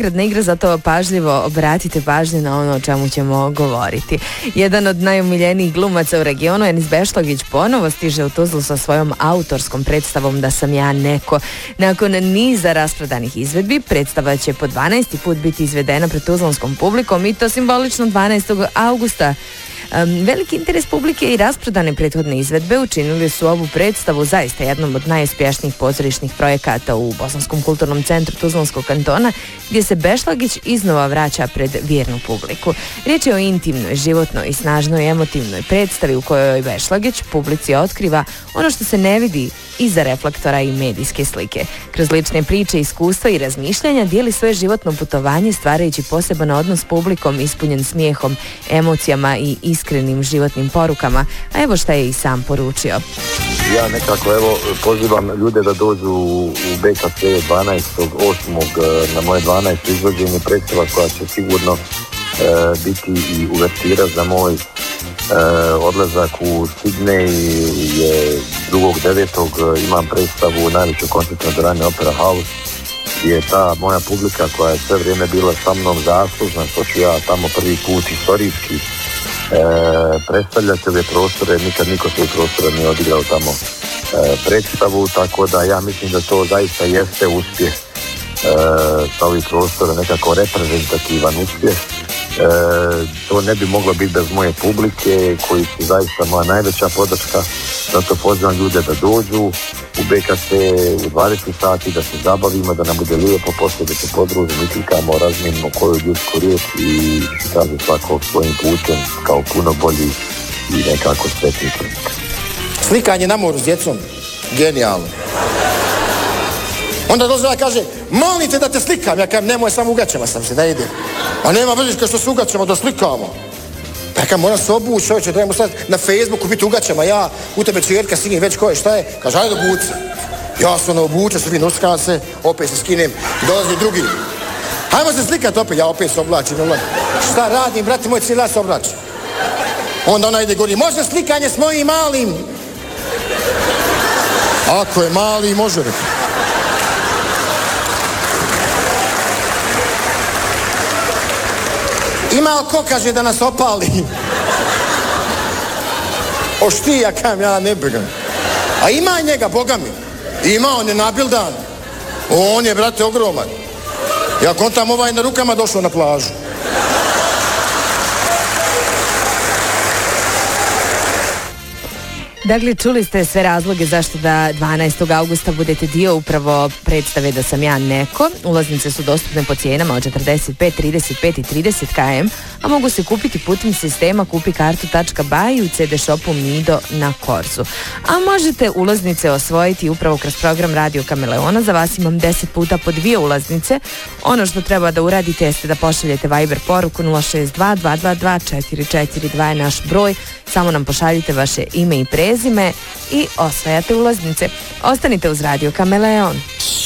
nagradna igra, zato pažljivo obratite pažnju na ono o čemu ćemo govoriti. Jedan od najomiljenijih glumaca u regionu, Enis Bešlagić, ponovo stiže u Tuzlu sa svojom autorskom predstavom Da sam ja neko. Nakon niza rasprodanih izvedbi, predstava će po 12. put biti izvedena pred tuzlanskom publikom i to simbolično 12. augusta. Veliki interes publike i rasprodane prethodne izvedbe učinili su ovu predstavu zaista jednom od najuspješnijih pozorišnih projekata u Bosanskom kulturnom centru Tuzlanskog kantona, gdje se Bešlagić iznova vraća pred vjernu publiku. Riječ je o intimnoj, životnoj i snažnoj emotivnoj predstavi u kojoj Bešlagić publici otkriva ono što se ne vidi iza reflektora i medijske slike. Kroz lične priče, iskustva i razmišljanja dijeli svoje životno putovanje, stvarajući poseban odnos s publikom ispunjen smijehom, emocijama i iskrenim životnim porukama. A evo šta je i sam poručio. Ja nekako pozivam ljude da dođu u BKC 12.8. na moje 12. izvođenje predstava koja će sigurno biti i uvertira za moj odlazak u Sidney. Je 2.9. imam predstavu u najvećoj koncertnoj dvorani Opera House, gdje je ta moja publika koja je sve vrijeme bila sa mnom zaslužna, što ću ja tamo prvi put istorijski predstavljati ove prostore. Nikad niko svoj prostora nije odigrao tamo predstavu, tako da ja mislim da to zaista jeste uspjeh sa ovih prostora, nekako reprezentativan uspjeh. To ne bi moglo biti bez moje publike, koji su zaista moja najveća podrška. Zato pozivam ljude da dođu u BKC u 20 sati, da se zabavimo, da nam bude lijepo, poslije da se podružimo i klikamo, razmijenimo koju ljudsku riječ i kaže svakog svojim putem kao puno bolji i nekako sretni trenutak. Slikanje na moru s djecom, genijalno. Onda dozvala kaže, molim te da te slikam. Ja kažem, nemoj, samo u gaćama sam se, da idem. A nema vidiš kao što se u gaćama da slikamo. Pa ja kažem, moram se obući, čovječe, trebamo staviti na Facebooku, biti u gaćama, ja, u tebe čerka, sinim, već ko je, šta je? Kaže, ajde obuci. Ja se obučem, sve nuskam se, opet se skinem, dolazi drugi. Hajmo se slikati opet, ja opet se oblačim. Šta radim, brate moj, cijela se oblačim. Onda ona ide govori, može slikanje s mojim malim? Ako je mali, može reći. Ima ko kaže da nas opali? Ošti, ja kam, ja ne brigam. A ima njega, boga mi. Ima, on je nabildan. On je, brate, ogroman. Ja kontam na rukama došao na plažu. Dakle, čuli ste sve razloge zašto da 12. augusta budete dio upravo predstave Da sam ja neko. Ulaznice su dostupne po cijenama od 45, 35 i 30 km, a mogu se kupiti putem sistema kupikartu.by u CD shopu Mido na Korzu. A možete ulaznice osvojiti upravo kroz program Radio Kameleona. Za vas imam 10 puta po 2 ulaznice. Ono što treba da uradite jeste da pošaljete Viber poruku 062 222 442 je naš broj. Samo nam pošaljite vaše ime i prezime i osvajate ulaznice. Ostanite uz Radio Kameleon.